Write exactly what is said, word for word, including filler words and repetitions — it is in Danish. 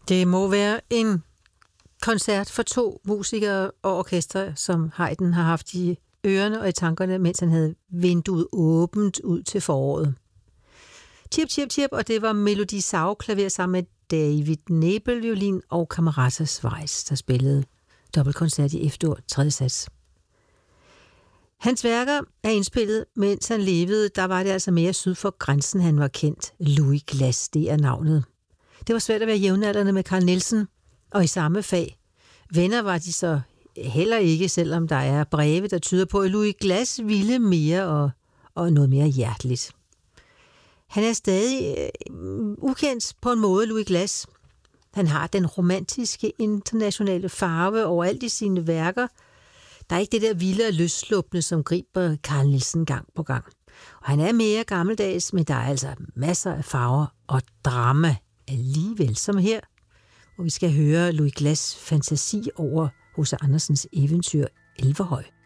Det må være en koncert for to musikere og orkester, som Haydn har haft i ørerne og i tankerne, mens han havde vinduet åbent ud til foråret. Chirp, chirp, chirp, og det var Melodi Sau klaver sammen med David Nebel violin og Camerata Schweiz, der spillede dobbeltkoncert i F-dur tredje sats. Hans værker er indspillet, mens han levede. Der var det altså mere syd for grænsen, han var kendt. Louis Glass, det er navnet. Det var svært at være jævnaldrende med Carl Nielsen, og i samme fag. Venner var de så heller ikke, selvom der er breve, der tyder på, at Louis Glass ville mere og, og noget mere hjerteligt. Han er stadig øh, ukendt på en måde, Louis Glass. Han har den romantiske internationale farve overalt i sine værker. Der er ikke det der vilde og løsslupne, som griber Carl Nielsen gang på gang. Og han er mere gammeldags, men der er altså masser af farver og drama alligevel, som her, hvor vi skal høre Louis Glass' fantasi over H C Andersens eventyr Elverhøj.